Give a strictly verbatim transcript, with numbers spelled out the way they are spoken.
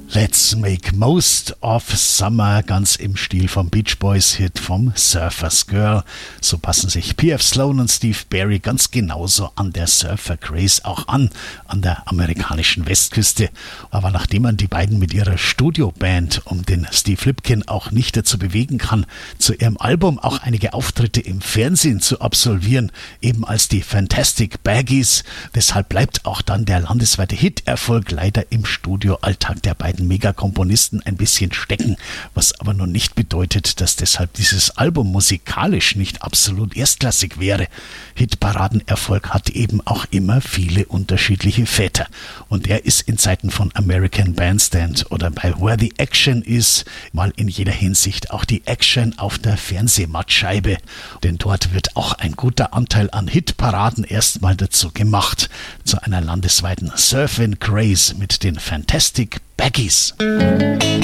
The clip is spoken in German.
Let's Make Most of Summer, ganz im Stil vom Beach Boys Hit vom Surfer's Girl. So passen sich P F Sloan und Steve Barry ganz genauso an der Surfer Craze auch an, an der amerikanischen Westküste. Aber nachdem man die beiden mit ihrer Studioband um den Steve Lipkin auch nicht dazu bewegen kann, zu ihrem Album auch einige Auftritte im Fernsehen zu absolvieren, eben als die Fantastic Baggies, deshalb bleibt auch dann der landesweite Hit-Erfolg leider im Studioalltag der beiden Megakomponisten ein bisschen stecken, was aber nun nicht bedeutet, dass deshalb dieses Album musikalisch nicht absolut erstklassig wäre. Hitparadenerfolg hat eben auch immer viele unterschiedliche Väter und er ist in Zeiten von American Bandstand oder bei Where the Action Is mal in jeder Hinsicht auch die Action auf der Fernsehmattscheibe, denn dort wird auch ein guter Anteil an Hitparaden erstmal dazu gemacht, zu einer landesweiten Surfing Craze mit den Fantastic Baggies.